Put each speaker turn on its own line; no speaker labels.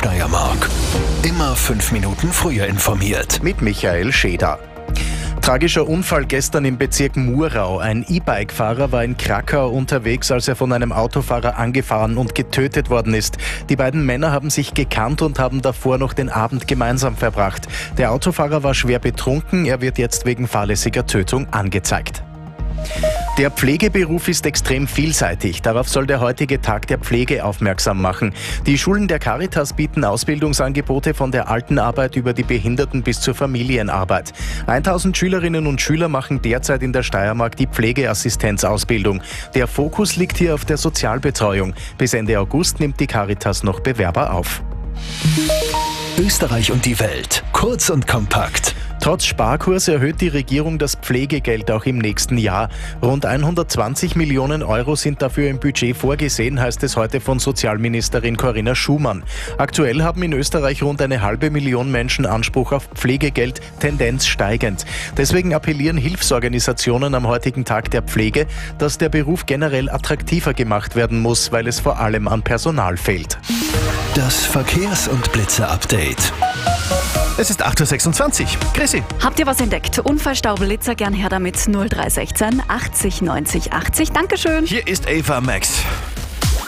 Steiermark. Immer 5 Minuten früher informiert.
Mit Michael Scheder. Tragischer Unfall gestern im Bezirk Murau. Ein E-Bike-Fahrer war in Krakau unterwegs, als er von einem Autofahrer angefahren und getötet worden ist. Die beiden Männer haben sich gekannt und haben davor noch den Abend gemeinsam verbracht. Der Autofahrer war schwer betrunken, er wird jetzt wegen fahrlässiger Tötung angezeigt. Der Pflegeberuf ist extrem vielseitig. Darauf soll der heutige Tag der Pflege aufmerksam machen. Die Schulen der Caritas bieten Ausbildungsangebote von der Altenarbeit über die Behinderten bis zur Familienarbeit. 1000 Schülerinnen und Schüler machen derzeit in der Steiermark die Pflegeassistenzausbildung. Der Fokus liegt hier auf der Sozialbetreuung. Bis Ende August nimmt die Caritas noch Bewerber auf.
Österreich und die Welt. Kurz und kompakt.
Trotz Sparkurs erhöht die Regierung das Pflegegeld auch im nächsten Jahr. Rund 120 Millionen Euro sind dafür im Budget vorgesehen, heißt es heute von Sozialministerin Corinna Schumann. Aktuell haben in Österreich rund 500.000 Menschen Anspruch auf Pflegegeld, Tendenz steigend. Deswegen appellieren Hilfsorganisationen am heutigen Tag der Pflege, dass der Beruf generell attraktiver gemacht werden muss, weil es vor allem an Personal fehlt.
Das Verkehrs- und Blitzer-Update.
Es ist 8.26 Uhr. Chrissy.
Habt ihr was entdeckt? Unfallstau, Blitzer, gern her damit 0316 80 90 80. Dankeschön.
Hier ist Ava Max.